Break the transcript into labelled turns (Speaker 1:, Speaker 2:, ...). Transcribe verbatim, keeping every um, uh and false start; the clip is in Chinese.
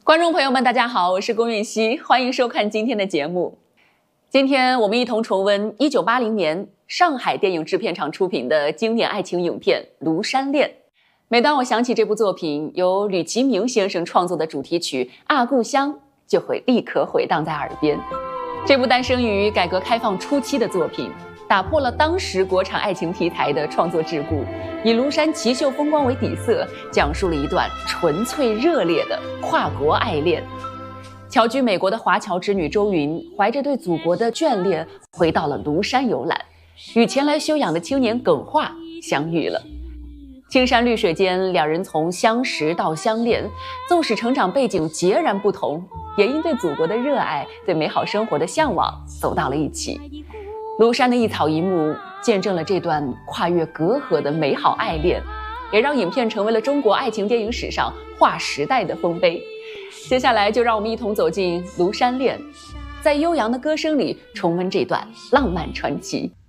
Speaker 1: 观众朋友们，大家好，我是龚允熙，欢迎收看今天的节目。今天我们一同重温一九八零年上海电影制片厂出品的经典爱情影片《庐山恋》。每当我想起这部作品由吕其明先生创作的主题曲《啊故乡》，就会立刻回荡在耳边。这部诞生于改革开放初期的作品，打破了当时国产爱情题材的创作桎梏，以庐山奇秀风光为底色，讲述了一段纯粹热烈的跨国爱恋。侨居美国的华侨之女周云，怀着对祖国的眷恋，回到了庐山游览，与前来休养的青年耿化相遇了。青山绿水间，两人从相识到相恋，纵使成长背景截然不同，也因对祖国的热爱、对美好生活的向往，走到了一起。庐山的一草一木，见证了这段跨越隔阂的美好爱恋，也让影片成为了中国爱情电影史上划时代的丰碑。接下来就让我们一同走进庐山恋，在悠扬的歌声里重温这段浪漫传奇。